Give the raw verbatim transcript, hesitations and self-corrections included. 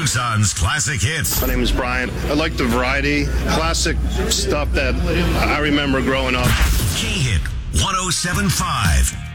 Tucson's classic hits. My name is Brian. I like the variety, classic stuff that I remember growing up. K-Hit one oh seven point five.